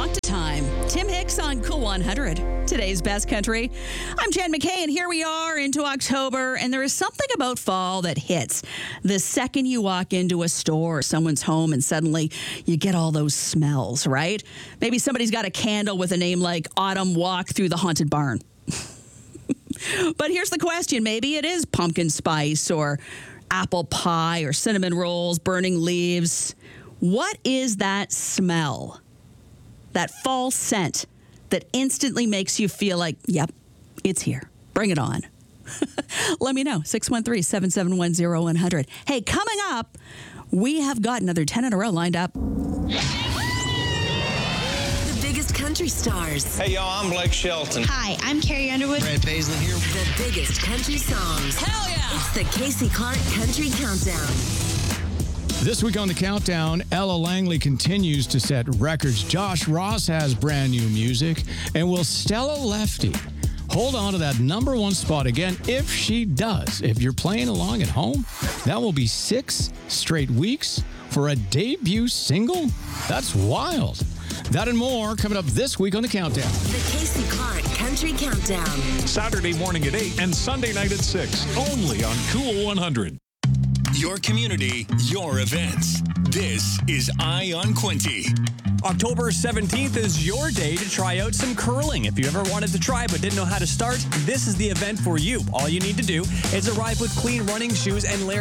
Talk to Time. Tim Hicks on Cool 100. Today's best country. I'm Jen McKay, and here we are into October, and there is something about fall that hits the second you walk into a store or someone's home, and suddenly you get all those smells, right? Maybe somebody's got a candle with a name like Autumn Walk Through the Haunted Barn. But here's the question. Maybe it is pumpkin spice or apple pie or cinnamon rolls, burning leaves. What is that smell? That fall scent that instantly makes you feel like, yep, it's here. Bring it on. Let me know. 613-771-0100. Hey, coming up, we have got another 10 in a row lined up. The biggest country stars. Hey, y'all, I'm Blake Shelton. Hi, I'm Carrie Underwood. Brad Paisley here. The biggest country songs. Hell yeah! It's the Casey Clark Country Countdown. This week on the Countdown, Ella Langley continues to set records. Josh Ross has brand new music. And will Stella Lefty hold on to that number one spot again? If she does, if you're playing along at home, that will be 6 straight weeks for a debut single. That's wild. That and more coming up this week on the Countdown. The Casey Clark Country Countdown. Saturday morning at 8 and Sunday night at 6. Only on Cool 100. Your community, your events. This is Eye on Quinte. October 17th is your day to try out some curling. If you ever wanted to try but didn't know how to start, this is the event for you. All you need to do is arrive with clean running shoes and layer